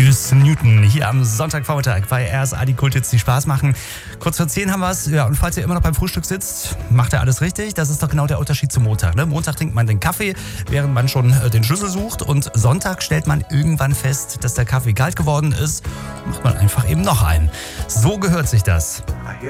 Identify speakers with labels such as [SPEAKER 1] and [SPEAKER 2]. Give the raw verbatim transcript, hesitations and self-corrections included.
[SPEAKER 1] Juice Newton hier am Sonntagvormittag bei R S A, die Kulthits, die Spaß machen. Kurz vor zehn haben wir es. Ja, und falls ihr immer noch beim Frühstück sitzt, macht ihr alles richtig. Das ist doch genau der Unterschied zum Montag. Ne? Montag trinkt man den Kaffee, während man schon äh, den Schlüssel sucht. Und Sonntag stellt man irgendwann fest, dass der Kaffee kalt geworden ist. Macht man einfach eben noch einen. So gehört sich das.